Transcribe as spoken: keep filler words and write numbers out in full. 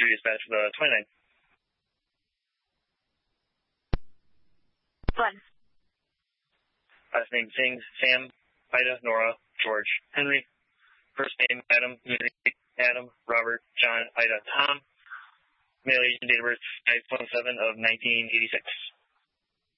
to dispatch for the twenty-nine. One. Last name Singh, Sam, Ida, Nora, George, Henry. First name Adam, Mary, Adam, Robert, John, Ida, Tom. Male agent, date of birth five twenty-seven of nineteen eighty-six.